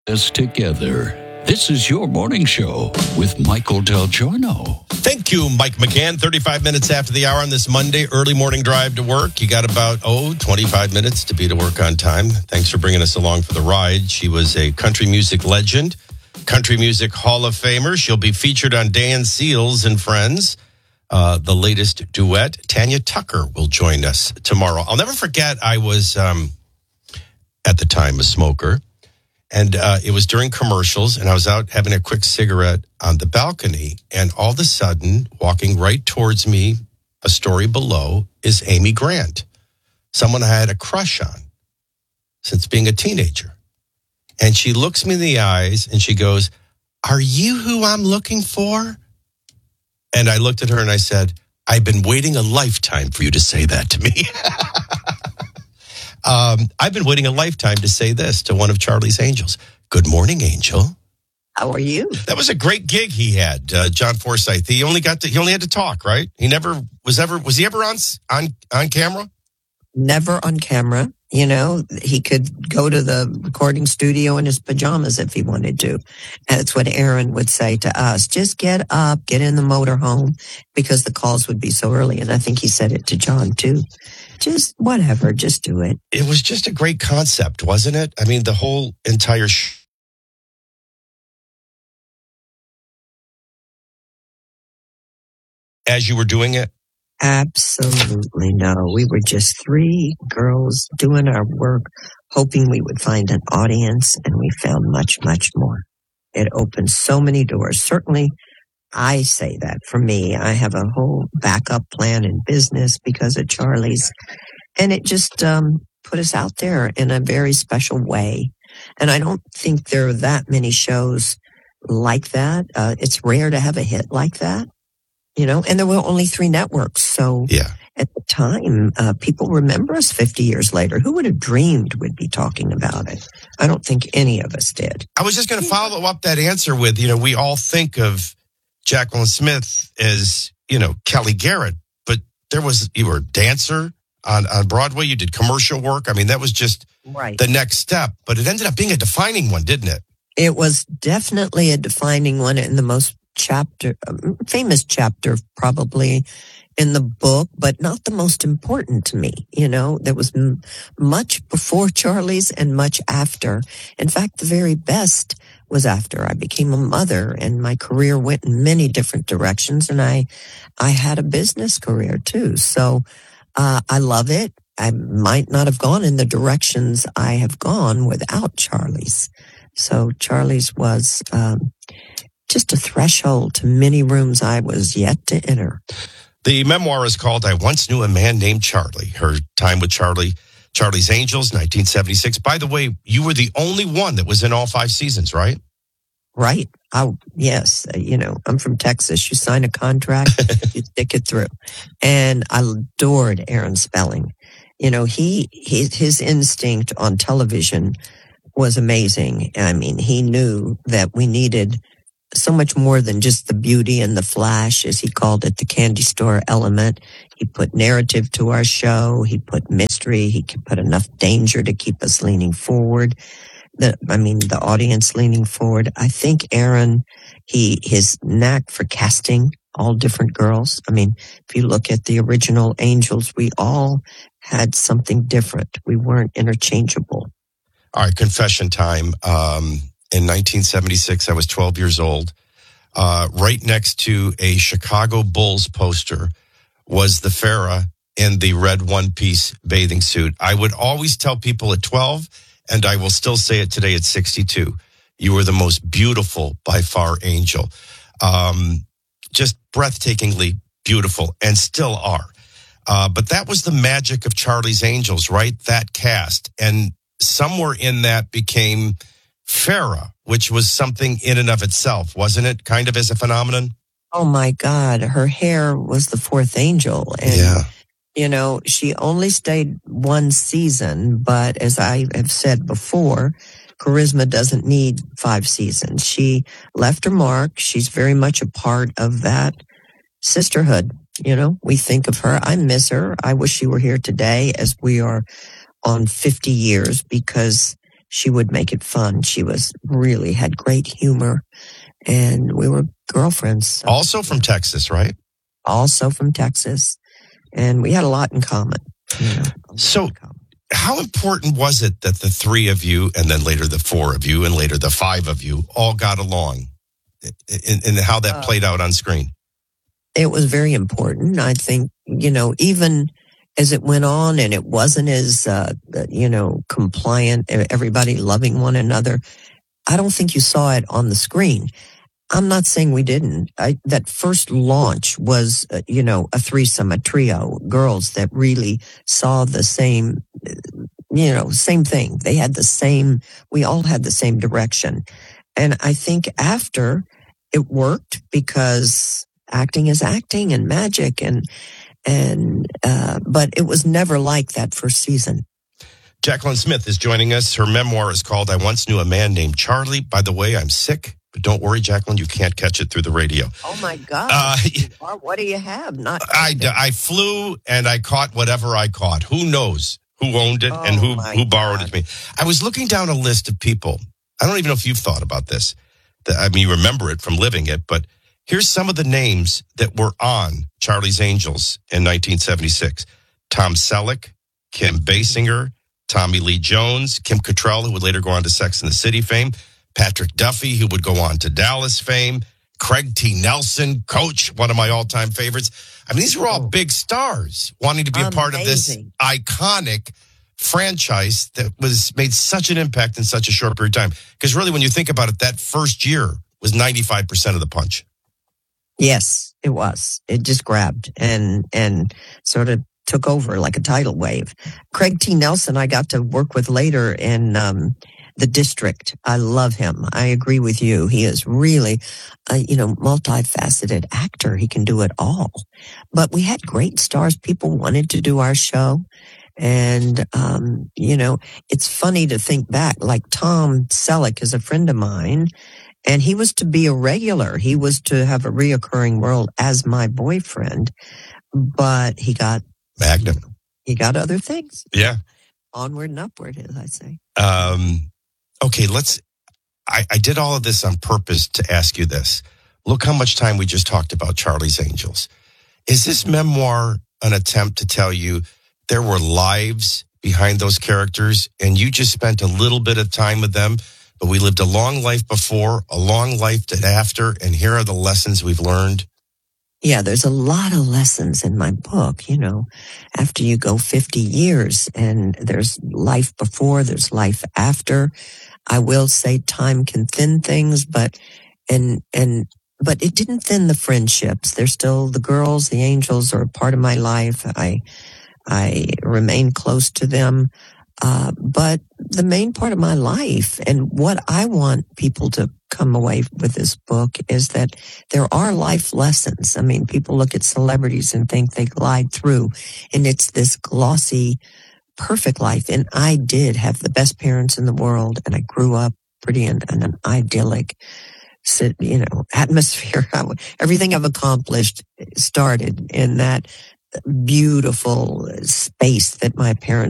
us together. This is your morning show with Michael Del Giorno. Thank you, Mike McCann. 35 minutes after the hour on this Monday, early morning drive to work. You got about, 25 minutes to be to work on time. Thanks for bringing us along for the ride. She was a country music legend, country music Hall of Famer. She'll be featured on Dan Seals and Friends. The latest duet, Tanya Tucker, will join us tomorrow. I'll never forget, I was, at the time, a smoker. And it was during commercials, and I was out having a quick cigarette on the balcony, and all of a sudden, walking right towards me, a story below, is Amy Grant, someone I had a crush on since being a teenager. And she looks me in the eyes, and she goes, "Are you who I'm looking for?" And I looked at her, and I said, "I've been waiting a lifetime for you to say that to me." I've been waiting a lifetime to say this to one of Charlie's Angels. Good morning, Angel. How are you? That was a great gig he had, John Forsythe. He only had to talk, right? Was he ever on camera? Never on camera. You know, he could go to the recording studio in his pajamas if he wanted to. And that's what Aaron would say to us. Just get up, get in the motorhome, because the calls would be so early. And I think he said it to John, too. Just whatever, just do it. It was just a great concept, wasn't it? I mean, the whole entire as you were doing it? Absolutely no. We were just three girls doing our work, hoping we would find an audience, and we found much, much more. It opened so many doors. Certainly, I say that for me. I have a whole backup plan in business because of Charlie's, and it just put us out there in a very special way. And I don't think there are that many shows like that. It's rare to have a hit like that. You know, and there were only 3 networks. So yeah. At the time, people remember us 50 years later. Who would have dreamed we'd be talking about it? I don't think any of us did. I was just going to follow up that answer with, we all think of Jacqueline Smith as, Kelly Garrett, but you were a dancer on Broadway. You did commercial work. I mean, that was just right. The next step, but it ended up being a defining one, didn't it? It was definitely a defining one, and the most famous chapter probably in the book, but not the most important to me. There was much before Charlie's and much after. In fact, the very best was after I became a mother, and my career went in many different directions, and I had a business career too. So I love it. I might not have gone in the directions I have gone without Charlie's. So Charlie's was just a threshold to many rooms I was yet to enter. The memoir is called I Once Knew a Man Named Charlie. Her time with Charlie's Angels, 1976. By the way, you were the only one that was in all 5 seasons, right? Right. Yes. I'm from Texas. You sign a contract, you stick it through. And I adored Aaron Spelling. His instinct on television was amazing. I mean, he knew that we needed so much more than just the beauty and the flash, as he called it, the candy store element. He put narrative to our show. He put mystery. He could put enough danger to keep us leaning forward. The audience leaning forward. I think Aaron, his knack for casting all different girls. I mean, if you look at the original Angels, we all had something different. We weren't interchangeable. All right, confession time. In 1976, I was 12 years old. Right next to a Chicago Bulls poster was the Farrah in the red one-piece bathing suit. I would always tell people at 12, and I will still say it today at 62, you were the most beautiful, by far, Angel. Just breathtakingly beautiful, and still are. But that was the magic of Charlie's Angels, right? That cast. And somewhere in that became Farrah, which was something in and of itself, wasn't it? Kind of as a phenomenon? Oh, my God. Her hair was the 4th angel. And, she only stayed 1 season. But as I have said before, charisma doesn't need 5 seasons. She left her mark. She's very much a part of that sisterhood. We think of her. I miss her. I wish she were here today as we are on 50 years, because she would make it fun. She was really had great humor, and we were girlfriends. So, Also from Texas, right? Also from Texas, and we had a lot in common. So, how important was it that the three of you, and then later the four of you, and later the five of you, all got along, and how that played out on screen? It was very important. I think, even as it went on and it wasn't as, compliant, everybody loving one another, I don't think you saw it on the screen. I'm not saying we didn't. That first launch was, a threesome, a trio, girls that really saw the same, same thing. They had we all had the same direction. And I think after it worked because acting is acting and magic but it was never like that first season. Jacqueline Smith is joining us. Her memoir is called I Once Knew a Man Named Charlie. By the way, I'm sick. But don't worry, Jacqueline, you can't catch it through the radio. Oh, my God. What do you have? I flew and I caught whatever I caught. Who knows who owned it and who borrowed it to me? I was looking down a list of people. I don't even know if you've thought about this. You remember it from living it, but here's some of the names that were on Charlie's Angels in 1976. Tom Selleck, Kim Basinger, Tommy Lee Jones, Kim Cattrall, who would later go on to Sex and the City fame, Patrick Duffy, who would go on to Dallas fame, Craig T. Nelson, Coach, one of my all-time favorites. I mean, these were all big stars wanting to be a part of this iconic franchise that made such an impact in such a short period of time. Because really, when you think about it, that first year was 95% of the punch. Yes, it was. It just grabbed and sort of took over like a tidal wave. Craig T. Nelson, I got to work with later in The District. I love him. I agree with you. He is really multifaceted actor. He can do it all. But we had great stars. People wanted to do our show. And, it's funny to think back, like Tom Selleck is a friend of mine, and he was to be a regular. He was to have a reoccurring role as my boyfriend, but he got Magnum. He got other things. Yeah. Onward and upward, as I say. Okay, I did all of this on purpose to ask you this. Look how much time we just talked about Charlie's Angels. Is this memoir an attempt to tell you there were lives behind those characters and you just spent a little bit of time with them, but we lived a long life before, a long life after, and here are the lessons we've learned? Yeah, there's a lot of lessons in my book, after you go 50 years and there's life before, there's life after. I will say time can thin things, but it didn't thin the friendships. They're still the girls, the angels are a part of my life. I remain close to them. But the main part of my life and what I want people to come away with this book is that there are life lessons. I mean, people look at celebrities and think they glide through, and it's this glossy, perfect life. And I did have the best parents in the world, and I grew up pretty in an idyllic, atmosphere. Everything I've accomplished started in that beautiful space that my parents